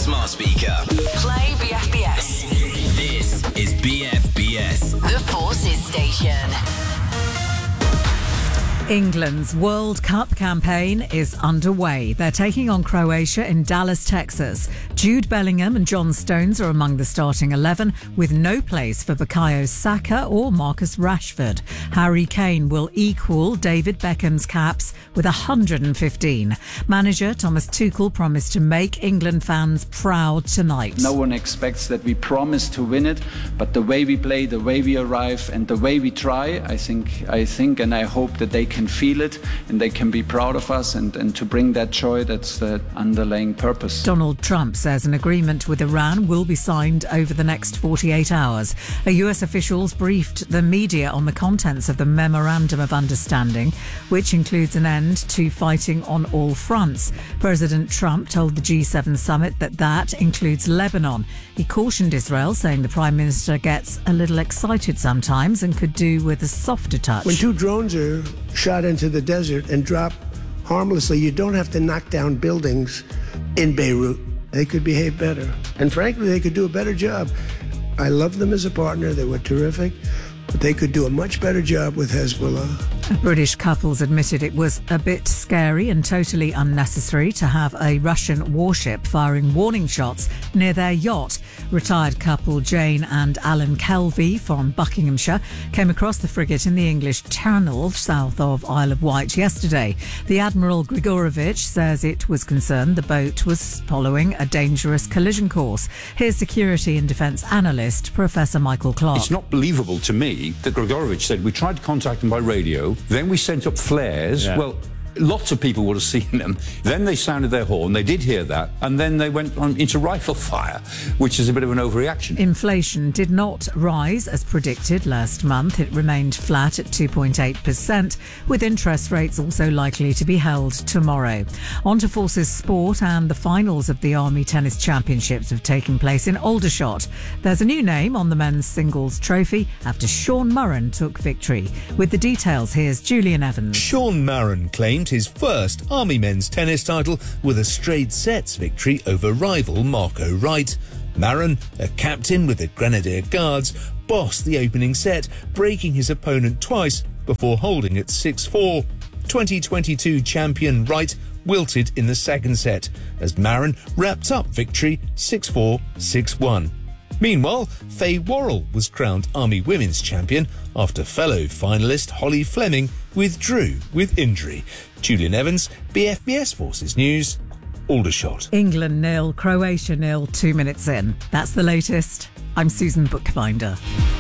smart speaker. Play BFBS. This is BFBS. The Forces Station. England's World Cup campaign is underway. They're taking on Croatia in Dallas, Texas. Jude Bellingham and John Stones are among the starting 11, with no place for Bukayo Saka or Marcus Rashford. Harry Kane will equal David Beckham's caps with 115. Manager Thomas Tuchel promised to make England fans proud tonight. No one expects that we promise to win it, but the way we play, the way we arrive, and the way we try, I think and I hope that they can feel it and they can be proud of us and to bring that joy, that's the underlying purpose. Donald Trump says an agreement with Iran will be signed over the next 48 hours. US officials briefed the media on the contents of the Memorandum of Understanding, which includes an end to fighting on all fronts. President Trump told the G7 summit that includes Lebanon. He cautioned Israel, saying the Prime Minister gets a little excited sometimes and could do with a softer touch. When two drones are shot into the desert and drop harmlessly, you don't have to knock down buildings in Beirut. They could behave better. And frankly, they could do a better job. I love them as a partner. They were terrific. But they could do a much better job with Hezbollah. British couples admitted it was a bit scary and totally unnecessary to have a Russian warship firing warning shots near their yacht. Retired couple Jane and Alan Kelvey from Buckinghamshire came across the frigate in the English Channel south of Isle of Wight yesterday. The Admiral Grigorovich says it was concerned the boat was following a dangerous collision course. Here's security and defence analyst Professor Michael Clark. It's not believable to me that Grigorovich said we tried to contact him by radio, then we sent up flares. Yeah. Well, lots of people would have seen them. Then they sounded their horn. They did hear that. And then they went on into rifle fire, which is a bit of an overreaction. Inflation did not rise as predicted last month. It remained flat at 2.8%, with interest rates also likely to be held tomorrow. On to Forces Sport, and the finals of the Army Tennis Championships have taken place in Aldershot. There's a new name on the men's singles trophy after Sean Murren took victory. With the details, here's Julian Evans. Sean Murren claimed his first Army men's tennis title with a straight sets victory over rival Marco Wright. Murren, a captain with the Grenadier Guards, bossed the opening set, breaking his opponent twice before holding at 6-4. 2022 champion Wright wilted in the second set as Murren wrapped up victory 6-4, 6-1. Meanwhile, Faye Worrell was crowned Army Women's Champion after fellow finalist Holly Fleming withdrew with injury. Julian Evans, BFBS Forces News, Aldershot. England 0, Croatia 0, 2 minutes in. That's the latest. I'm Susan Bookbinder.